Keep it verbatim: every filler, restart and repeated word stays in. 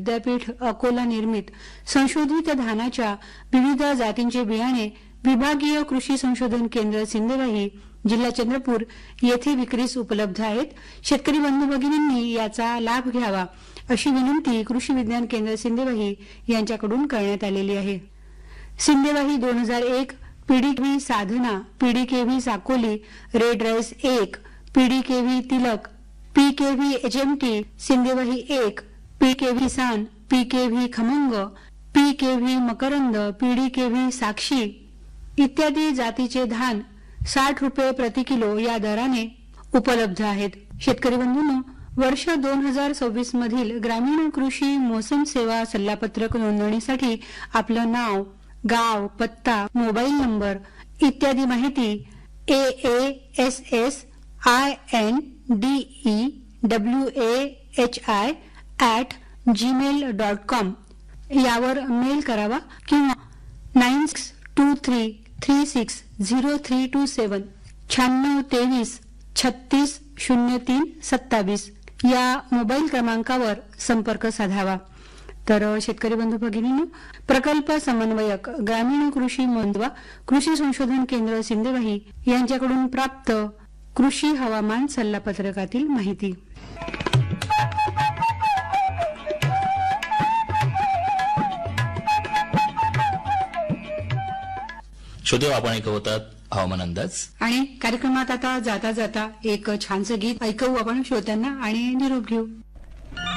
विद्यापीठ अकोला निर्मित संशोधित धानाच्या विविध जातींचे बियाणे विभागीय कृषी संशोधन केंद्र सिंदेवाही जिल्हा चंद्रपूर येथे विक्रीस उपलब्ध आहेत. शेतकरी बंधू भगिनींनी याचा लाभ घ्यावा अशी विनंती कृषी विज्ञान केंद्र सिंदेवाही यांच्याकडून करण्यात आलेली आहे. सिंदेवाही दोन हजार एक पीडीकेव्ही साधना, पीडीकेव्ही साकोली, रेड राईस एक, पीडीकेव्ही तिलक, पीकेव्ही एचएमटी, सिंदेवाही एक, पीकेव्ही सान, पीकेव्ही खमंग, पीकेव्ही मकरंद, पीडीकेव्ही साक्षी इत्यादी जातीचे धान साठ रुपये प्रति किलो या दराने उपलब्ध आहेत. शेतकरी बंधूंनो, वर्ष दोन हजार सव्वीस मधील ग्रामीण कृषी मोसम सेवा सल्लापत्रक नोंदणीसाठी आपलं नाव, गाव, पत्ता, मोबाईल नंबर इत्यादी माहिती ए A S S I N D E W A H I at Gmail dot com यावर मेल करावा किंवा nine six to three three six zero three to सेवन शहाण्णव तेवीस छत्तीस शून्य तीन सत्तावीस या मोबाईल क्रमांकावर संपर्क साधावा. तर शेतकरी बंधू भगिनींनो, प्रकल्प समन्वयक ग्रामीण कृषी मोंदवा कृषी संशोधन केंद्र सिंदेवाही यांच्याकडून प्राप्त कृषी हवामान सल्लापत्रकातील माहिती. श्रोते, आपण ऐकत होतात हवामान अंदाज आणि कार्यक्रमात आता जाता जाता एक छानसं गीत ऐकवू आपण श्रोत्यांना आणि निरोप घेऊ.